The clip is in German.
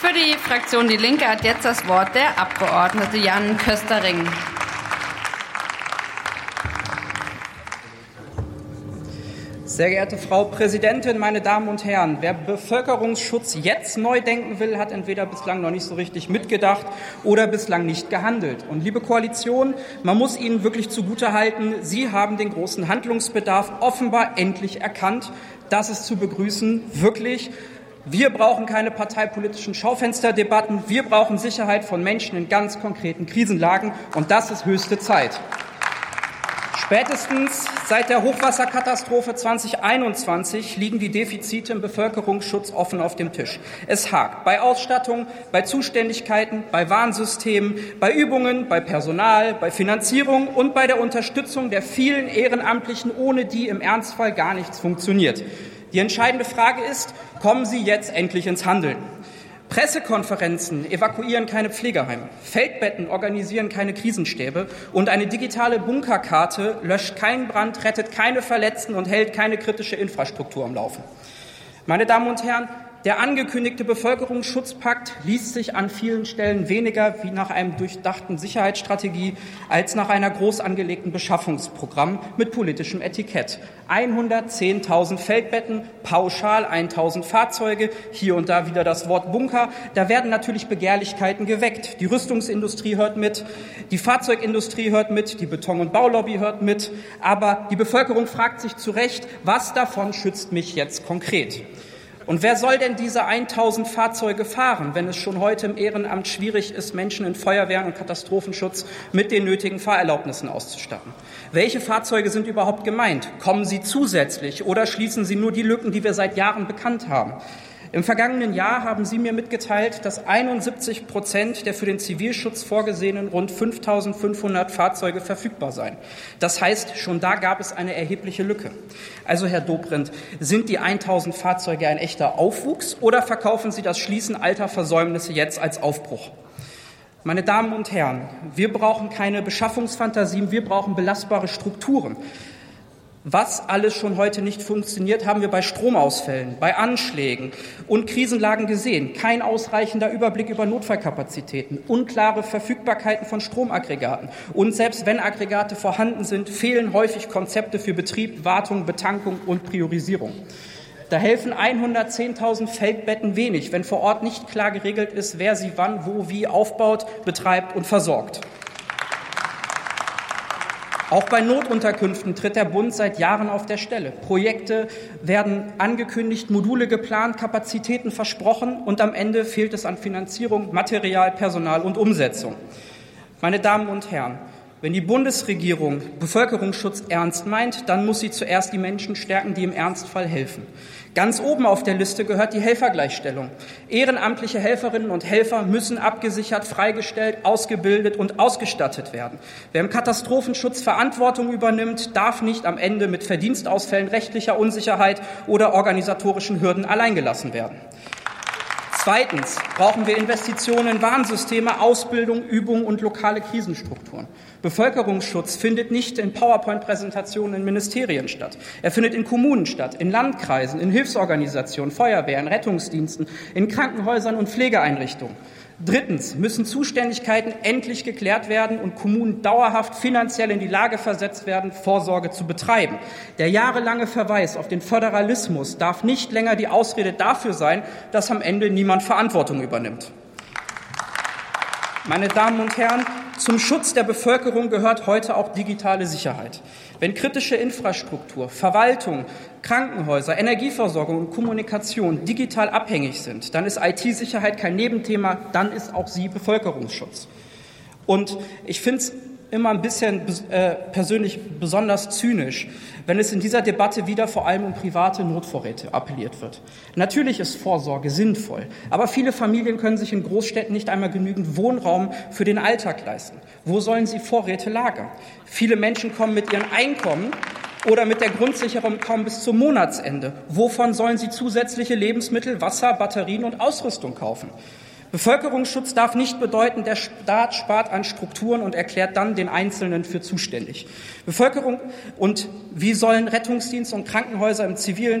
Für die Fraktion Die Linke hat jetzt das Wort der Abgeordnete Jan Köstering. Sehr geehrte Frau Präsidentin, meine Damen und Herren! Wer Bevölkerungsschutz jetzt neu denken will, hat entweder bislang noch nicht so richtig mitgedacht oder bislang nicht gehandelt. Und liebe Koalition, man muss Ihnen wirklich zugutehalten, Sie haben den großen Handlungsbedarf offenbar endlich erkannt. Das ist zu begrüßen, wirklich. Wir brauchen keine parteipolitischen Schaufensterdebatten. Wir brauchen Sicherheit von Menschen in ganz konkreten Krisenlagen. Und das ist höchste Zeit. Spätestens seit der Hochwasserkatastrophe 2021 liegen die Defizite im Bevölkerungsschutz offen auf dem Tisch. Es hakt bei Ausstattung, bei Zuständigkeiten, bei Warnsystemen, bei Übungen, bei Personal, bei Finanzierung und bei der Unterstützung der vielen Ehrenamtlichen, ohne die im Ernstfall gar nichts funktioniert. Die entscheidende Frage ist, kommen Sie jetzt endlich ins Handeln? Pressekonferenzen evakuieren keine Pflegeheime, Feldbetten organisieren keine Krisenstäbe und eine digitale Bunkerkarte löscht keinen Brand, rettet keine Verletzten und hält keine kritische Infrastruktur am Laufen. Meine Damen und Herren, der angekündigte Bevölkerungsschutzpakt liest sich an vielen Stellen weniger wie nach einem durchdachten Sicherheitsstrategie als nach einer groß angelegten Beschaffungsprogramm mit politischem Etikett. 110.000 Feldbetten, pauschal 1.000 Fahrzeuge, hier und da wieder das Wort Bunker. Da werden natürlich Begehrlichkeiten geweckt. Die Rüstungsindustrie hört mit, die Fahrzeugindustrie hört mit, die Beton- und Baulobby hört mit. Aber die Bevölkerung fragt sich zu Recht, was davon schützt mich jetzt konkret? Und wer soll denn diese 1.000 Fahrzeuge fahren, wenn es schon heute im Ehrenamt schwierig ist, Menschen in Feuerwehren und Katastrophenschutz mit den nötigen Fahrerlaubnissen auszustatten? Welche Fahrzeuge sind überhaupt gemeint? Kommen sie zusätzlich oder schließen sie nur die Lücken, die wir seit Jahren bekannt haben? Im vergangenen Jahr haben Sie mir mitgeteilt, dass 71% der für den Zivilschutz vorgesehenen rund 5.500 Fahrzeuge verfügbar seien. Das heißt, schon da gab es eine erhebliche Lücke. Also, Herr Dobrindt, sind die 1.000 Fahrzeuge ein echter Aufwuchs oder verkaufen Sie das Schließen alter Versäumnisse jetzt als Aufbruch? Meine Damen und Herren, wir brauchen keine Beschaffungsfantasien, wir brauchen belastbare Strukturen. Was alles schon heute nicht funktioniert, haben wir bei Stromausfällen, bei Anschlägen und Krisenlagen gesehen. Kein ausreichender Überblick über Notfallkapazitäten, unklare Verfügbarkeiten von Stromaggregaten. Und selbst wenn Aggregate vorhanden sind, fehlen häufig Konzepte für Betrieb, Wartung, Betankung und Priorisierung. Da helfen 110.000 Feldbetten wenig, wenn vor Ort nicht klar geregelt ist, wer sie wann, wo, wie aufbaut, betreibt und versorgt. Auch bei Notunterkünften tritt der Bund seit Jahren auf der Stelle. Projekte werden angekündigt, Module geplant, Kapazitäten versprochen und am Ende fehlt es an Finanzierung, Material, Personal und Umsetzung. Meine Damen und Herren, wenn die Bundesregierung Bevölkerungsschutz ernst meint, dann muss sie zuerst die Menschen stärken, die im Ernstfall helfen. Ganz oben auf der Liste gehört die Helfergleichstellung. Ehrenamtliche Helferinnen und Helfer müssen abgesichert, freigestellt, ausgebildet und ausgestattet werden. Wer im Katastrophenschutz Verantwortung übernimmt, darf nicht am Ende mit Verdienstausfällen, rechtlicher Unsicherheit oder organisatorischen Hürden alleingelassen werden. Zweitens brauchen wir Investitionen in Warnsysteme, Ausbildung, Übung und lokale Krisenstrukturen. Bevölkerungsschutz findet nicht in PowerPoint-Präsentationen in Ministerien statt. Er findet in Kommunen statt, in Landkreisen, in Hilfsorganisationen, Feuerwehren, Rettungsdiensten, in Krankenhäusern und Pflegeeinrichtungen. Drittens müssen Zuständigkeiten endlich geklärt werden und Kommunen dauerhaft finanziell in die Lage versetzt werden, Vorsorge zu betreiben. Der jahrelange Verweis auf den Föderalismus darf nicht länger die Ausrede dafür sein, dass am Ende niemand Verantwortung übernimmt. Meine Damen und Herren, zum Schutz der Bevölkerung gehört heute auch digitale Sicherheit. Wenn kritische Infrastruktur, Verwaltung, Krankenhäuser, Energieversorgung und Kommunikation digital abhängig sind, dann ist IT-Sicherheit kein Nebenthema, dann ist auch sie Bevölkerungsschutz. Und ich finde es immer ein bisschen persönlich besonders zynisch, wenn es in dieser Debatte wieder vor allem um private Notvorräte appelliert wird. Natürlich ist Vorsorge sinnvoll, aber viele Familien können sich in Großstädten nicht einmal genügend Wohnraum für den Alltag leisten. Wo sollen sie Vorräte lagern? Viele Menschen kommen mit ihrem Einkommen oder mit der Grundsicherung kaum bis zum Monatsende. Wovon sollen sie zusätzliche Lebensmittel, Wasser, Batterien und Ausrüstung kaufen? Bevölkerungsschutz darf nicht bedeuten, der Staat spart an Strukturen und erklärt dann den Einzelnen für zuständig. Bevölkerung und wie sollen Rettungsdienste und Krankenhäuser im zivilen